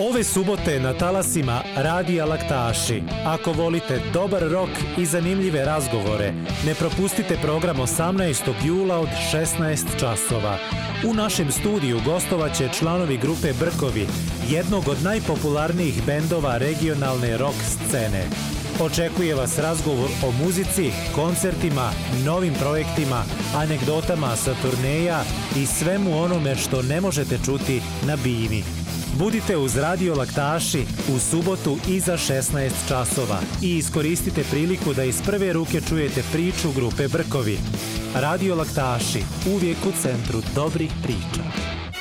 Ove subote na talasima Radija Laktaši. Ako volite dobar rok i zanimljive razgovore, ne propustite program 18. jula od 16 časova. U našem studiju gostovaće članovi grupe Brkovi, jednog od najpopularnijih bendova regionalne rock scene. Očekuje vas razgovor o muzici, koncertima, novim projektima, anegdotama sa turneja i svemu onome što ne možete čuti na bini. Budite uz Radio Laktaši u subotu iza 16 časova i iskoristite priliku da iz prve ruke čujete priču grupe Brkovi. Radio Laktaši, uvijek u centru dobrih priča.